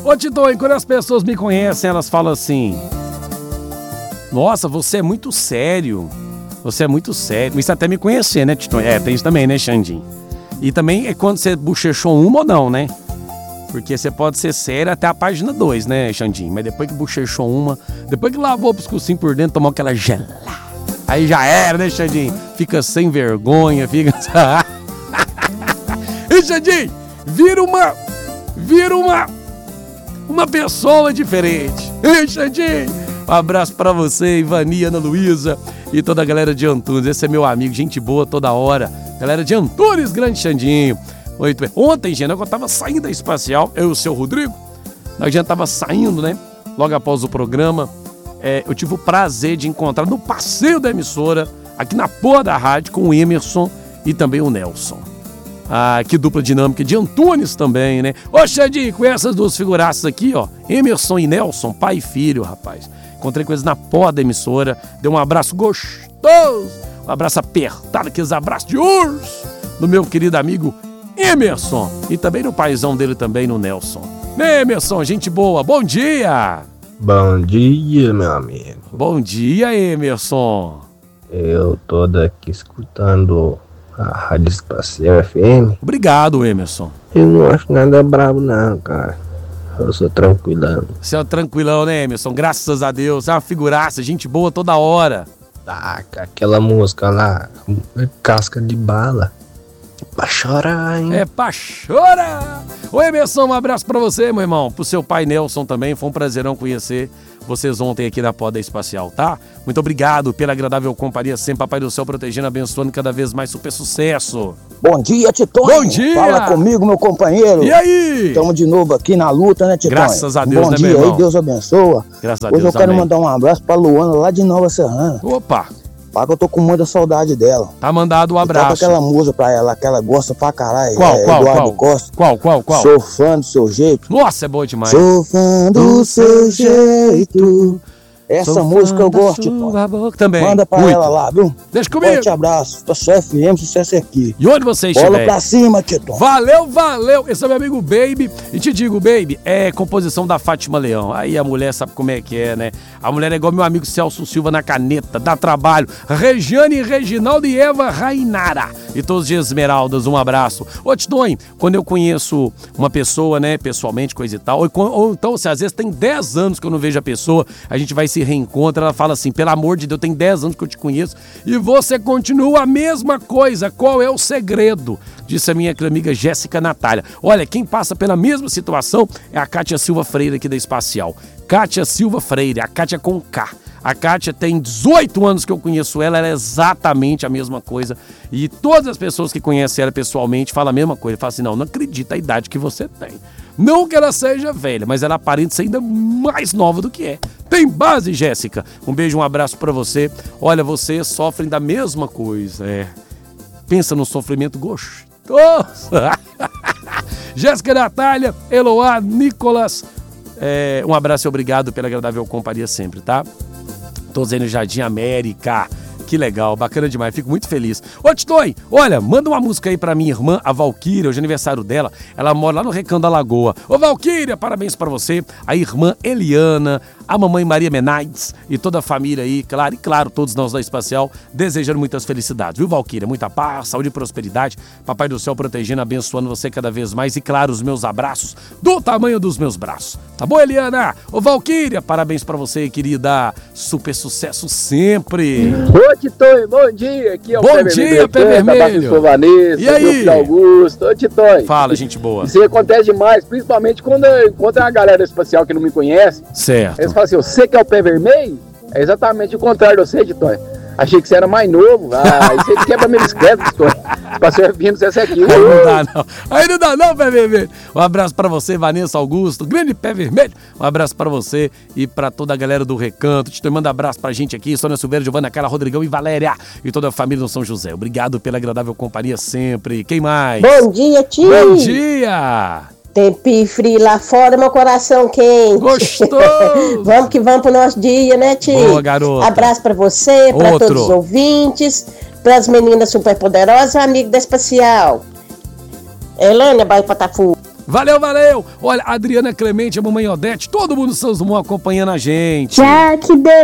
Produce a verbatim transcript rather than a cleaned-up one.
Ô, Tito, e quando as pessoas me conhecem, elas falam assim: nossa, você é muito sério. Você é muito sério. Isso até me conhecer, né, Tito? É, tem isso também, né, Xandinho? E também é quando você bochechou uma ou não, né? Porque você pode ser sério até a página dois, né, Xandinho? Mas depois que bochechou uma, depois que lavou o pescocinho por dentro, tomou aquela gelada. Aí já era, né, Xandinho? Fica sem vergonha, fica... E, Xandinho, vira uma... Vira uma... Uma pessoa diferente. E, Xandinho, um abraço pra você, Ivani, Ana Luísa e toda a galera de Antunes. Esse é meu amigo, gente boa toda hora. Galera de Antunes, grande Xandinho. Muito bem. Ontem, gente, eu tava saindo da Espacial, eu e o seu Rodrigo, nós já tava saindo, né? Logo após o programa, é, eu tive o prazer de encontrar no passeio da emissora, aqui na porra da rádio, com o Emerson e também o Nelson. Ah, que dupla dinâmica de Antunes também, né? Ô, Xandinho, com essas duas figuraças aqui, ó, Emerson e Nelson, pai e filho, rapaz. Encontrei com eles na porra da emissora, dei um abraço gostoso, um abraço apertado, aqueles abraços de urso, do meu querido amigo Emerson, e também no paizão dele também, no Nelson. Emerson, gente boa, bom dia! Bom dia, meu amigo. Bom dia, Emerson. Eu tô daqui escutando a Rádio Espacial F M. Obrigado, Emerson. Eu não acho nada brabo não, cara. Eu sou tranquilão. Você é tranquilão, né, Emerson? Graças a Deus, é uma figuraça, gente boa toda hora. Tá, aquela música lá, Casca de Bala. Pra chorar, hein? É pra chorar! Ô, Emerson, um abraço pra você, meu irmão. Pro seu pai Nelson também, foi um prazerão conhecer vocês ontem aqui na Poda Espacial, tá? Muito obrigado pela agradável companhia, sempre Papai do Céu protegendo, abençoando cada vez mais, super sucesso. Bom dia, Titão. Bom dia! Fala comigo, meu companheiro. E aí? Estamos de novo aqui na luta, né, Titão? Graças a Deus, Bom né, dia meu irmão? aí, Deus abençoa. Graças a Hoje Deus, eu quero amém. mandar um abraço pra Luana, lá de Nova Serrana. Opa! Pá, que eu tô com muita saudade dela. Tá mandado um E toca abraço. aquela música pra ela, que ela gosta pra caralho. Qual, é, qual, Eduardo qual? Costa. Qual, qual, qual? Sou fã do seu jeito. Nossa, é boa demais. Sou fã do seu jeito. Essa Sou música fã eu da gosto, sua Titão. boca também. Manda pra Muito. ela lá, viu? Deixa comigo. Forte abraço. Tô só F M, sucesso aqui. E onde você Bola estiver? pra cima, Titão. Valeu, valeu! Esse é meu amigo Baby. E te digo, Baby, é composição da Fátima Leão. Aí a mulher sabe como é que é, né? A mulher é igual meu amigo Celso Silva na caneta, dá trabalho. Regiane, Reginaldo e Eva Rainara. E todos de Esmeraldas, um abraço. Ô, Tidonho, quando eu conheço uma pessoa, né, pessoalmente, coisa e tal, ou, ou então, se às vezes tem dez anos que eu não vejo a pessoa, a gente vai se reencontra, ela fala assim, pelo amor de Deus, tem dez anos que eu te conheço e você continua a mesma coisa. Qual é o segredo? Disse a minha amiga Jéssica Natália. Olha, quem passa pela mesma situação é a Kátia Silva Freire aqui da Espacial. Kátia Silva Freire, a Kátia com K. A Kátia tem dezoito anos que eu conheço ela, ela é exatamente a mesma coisa. E todas as pessoas que conhecem ela pessoalmente falam a mesma coisa. Falam assim, não, não acredita a idade que você tem. Não que ela seja velha, mas ela aparenta ser ainda mais nova do que é. Tem base, Jéssica. Um beijo, um abraço pra você. Olha, vocês sofrem da mesma coisa, é. Pensa no sofrimento gostoso. Jéssica Natália, Eloá, Nicolas. É, um abraço e obrigado pela agradável companhia sempre, tá? Todos aí no Jardim América. Que legal, bacana demais, fico muito feliz. Ô, Titoi, olha, manda uma música aí pra minha irmã, a Valquíria, hoje é aniversário dela. Ela mora lá no Recanto da Lagoa. Ô, Valquíria, parabéns pra você. A irmã Eliana, a mamãe Maria Menaides e toda a família aí, claro, e claro, todos nós da Espacial, desejando muitas felicidades, viu, Valquíria? Muita paz, saúde e prosperidade. Papai do Céu protegendo, abençoando você cada vez mais. E claro, os meus abraços do tamanho dos meus braços. Tá bom, Eliana? Ô, Valquíria, parabéns pra você, querida. Super sucesso sempre. Ô, Titoi, bom dia. Aqui é o Bom Pé dia, Vermelho. Pé Vermelho. Sou Vanessa, E aí? meu filho Augusto. Ô, Titoi. Fala, gente boa. Isso aí acontece demais, principalmente quando eu encontro a galera espacial que não me conhece. Certo. Eles falam assim, você que é o Pé Vermelho? É exatamente o contrário de você, Titoi. Achei que você era mais novo. Ah, isso aí quebra meus créditos, Titoi. Passou ouvindo essa aqui. Aí não dá não. Aí não dá não, Pé Vermelho. Um abraço pra você, Vanessa Augusto, grande Pé Vermelho. Um abraço pra você e pra toda a galera do Recanto. Te manda abraço pra gente aqui, Sônia Silveira, Giovana Carla, Rodrigão e Valéria. E toda a família do São José. Obrigado pela agradável companhia sempre. Quem mais? Bom dia, tio. Bom dia. Tempo frio lá fora, meu coração quente. Gostoso. Vamos que vamos pro nosso dia, né, tio? Boa, garota. Abraço pra você, pra Outro. todos os ouvintes, pras meninas superpoderosas, amigo da Espacial. Elânia, bairro Patafu. Valeu, valeu. Olha, a Adriana Clemente, a mamãe Odete, todo mundo São Dumont acompanhando a gente. Já que